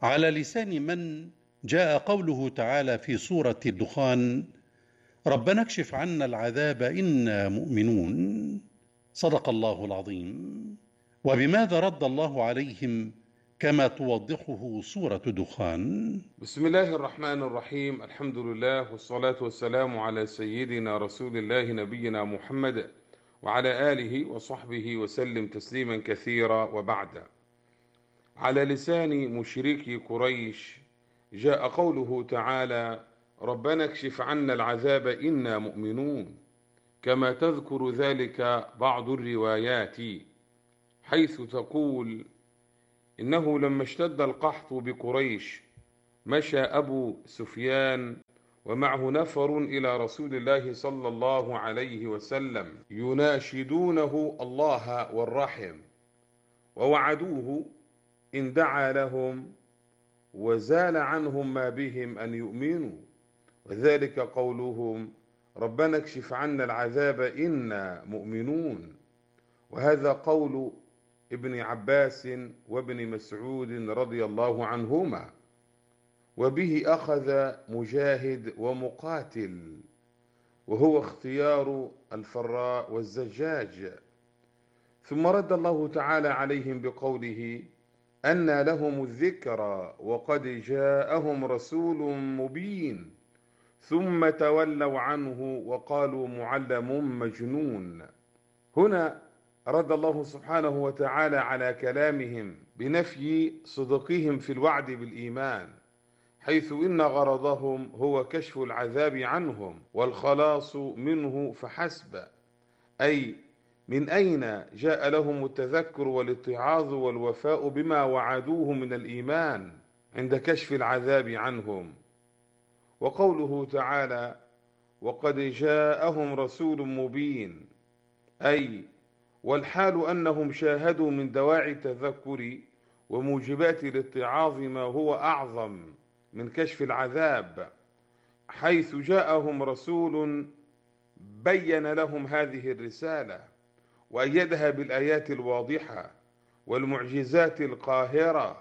على لسان من جاء قوله تعالى في سورة الدخان: ربنا اكشف عنا العذاب إنا مؤمنون. صدق الله العظيم. وبماذا رد الله عليهم كما توضحه سورة دخان؟ بسم الله الرحمن الرحيم. الحمد لله والصلاة والسلام على سيدنا رسول الله نبينا محمد وعلى آله وصحبه وسلم تسليما كثيرا، وبعد. على لسان مشركي قريش جاء قوله تعالى: ربنا اكشف عنا العذاب إنا مؤمنون، كما تذكر ذلك بعض الروايات، حيث تقول إنه لما اشتد القحط بقريش مشى أبو سفيان ومعه نفر إلى رسول الله صلى الله عليه وسلم يناشدونه الله والرحم، ووعدوه إن دعا لهم وزال عنهم ما بهم أن يؤمنوا، وذلك قولهم: ربنا اكشف عنا العذاب إنا مؤمنون. وهذا قول ابن عباس وابن مسعود رضي الله عنهما، وبه أخذ مجاهد ومقاتل، وهو اختيار الفراء والزجاج. ثم رد الله تعالى عليهم بقوله: أنى لهم الذكرى وقد جاءهم رسول مبين، ثم تولوا عنه وقالوا معلم مجنون. هنا رد الله سبحانه وتعالى على كلامهم بنفي صدقهم في الوعد بالإيمان، حيث إن غرضهم هو كشف العذاب عنهم والخلاص منه فحسب. أي من أين جاء لهم التذكر والاتعاظ والوفاء بما وعدوه من الإيمان عند كشف العذاب عنهم؟ وقوله تعالى: وقد جاءهم رسول مبين، أي والحال أنهم شاهدوا من دواعي التذكر وموجبات الاتعاظ ما هو أعظم من كشف العذاب، حيث جاءهم رسول بين لهم هذه الرسالة وأيدها بالآيات الواضحة والمعجزات القاهرة،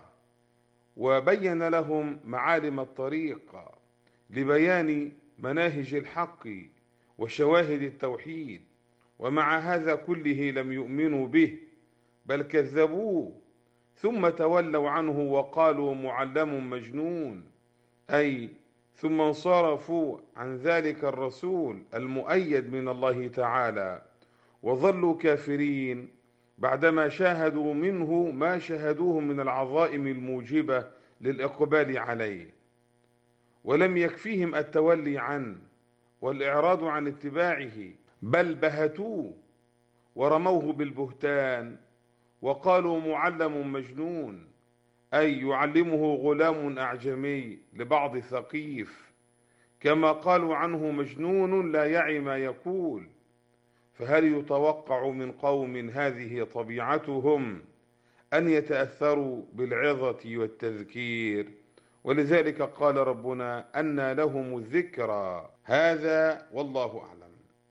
وبين لهم معالم الطريق لبيان مناهج الحق وشواهد التوحيد. ومع هذا كله لم يؤمنوا به، بل كذبوه، ثم تولوا عنه وقالوا معلم مجنون، أي ثم انصرفوا عن ذلك الرسول المؤيد من الله تعالى، وظلوا كافرين بعدما شاهدوا منه ما شاهدوه من العظائم الموجبة للإقبال عليه. ولم يكفيهم التولي عنه والإعراض عن اتباعه، بل بهتوه ورموه بالبهتان وقالوا معلم مجنون، أي يعلمه غلام أعجمي لبعض ثقيف، كما قالوا عنه مجنون لا يعي ما يقول. فهل يتوقع من قوم هذه طبيعتهم أن يتأثروا بالعظة والتذكير؟ ولذلك قال ربنا: أنى لهم الذكرى. هذا والله أعلم.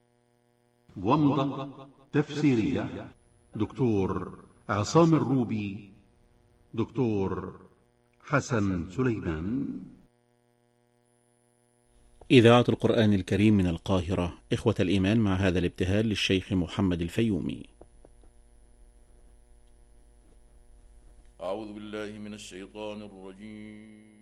ومضة تفسيرية دكتور عصام الروبي، دكتور حسن سليمان. إذاعة القرآن الكريم من القاهرة. إخوة الإيمان، مع هذا الابتهال للشيخ محمد الفيومي. أعوذ بالله من الشيطان الرجيم.